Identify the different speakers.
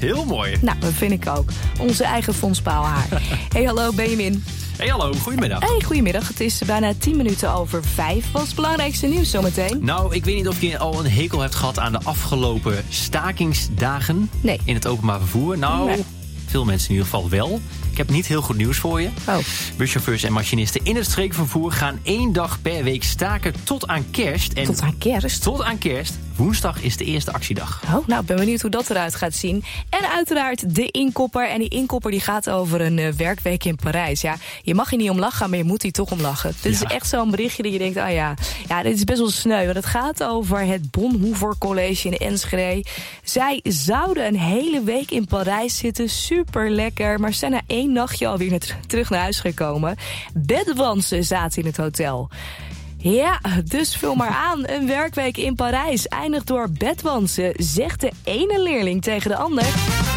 Speaker 1: Heel mooi.
Speaker 2: Nou, dat vind ik ook. Onze eigen Fons Paalhaar. Hey, hallo Benjamin.
Speaker 1: Hey, hallo, goedemiddag.
Speaker 2: Hey, goedemiddag. Het is bijna 10 minuten over 5. Wat is het belangrijkste nieuws zometeen?
Speaker 1: Nou, ik weet niet of je al een hekel hebt gehad aan de afgelopen stakingsdagen in het openbaar vervoer. Nou, veel mensen in ieder geval wel. Ik heb niet heel goed nieuws voor je. Buschauffeurs en machinisten in het streekvervoer gaan 1 dag per week staken tot aan kerst. En
Speaker 2: tot aan kerst?
Speaker 1: Tot aan kerst. Woensdag is de eerste actiedag.
Speaker 2: Oh, nou, ik ben benieuwd hoe dat eruit gaat zien. En uiteraard de inkopper. En die inkopper die gaat over een werkweek in Parijs. Ja, je mag hier niet om lachen, maar je moet hier toch om lachen. Dit is echt zo'n berichtje dat je denkt, ja, dit is best wel sneu. Want het gaat over het Bonhoeffer College in Enschede. Zij zouden een hele week in Parijs zitten. Super lekker. Maar zijn na 1 nachtje alweer terug naar huis gekomen. Bedwansen zaten in het hotel. Ja, dus vul maar aan. Een werkweek in Parijs eindigt door bedwansen, zegt de ene leerling tegen de ander.